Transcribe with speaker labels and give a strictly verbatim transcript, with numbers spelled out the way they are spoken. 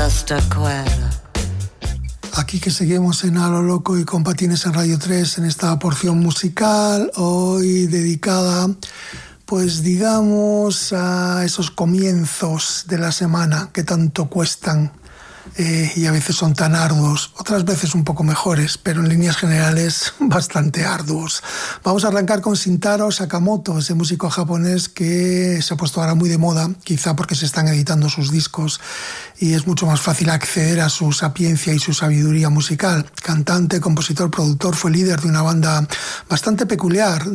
Speaker 1: Buster Quera.
Speaker 2: Aquí que seguimos en A lo Loco y con Patines en Radio tres en esta porción musical, hoy dedicada, pues digamos, a esos comienzos de la semana que tanto cuestan eh, y a veces son tan arduos, otras veces un poco mejores, pero en líneas generales bastante arduos. Vamos a arrancar con Shintaro Sakamoto, ese músico japonés que se ha puesto ahora muy de moda, quizá porque se están editando sus discos y es mucho más fácil acceder a su sapiencia y su sabiduría musical. Cantante, compositor, productor, fue líder de una banda bastante peculiar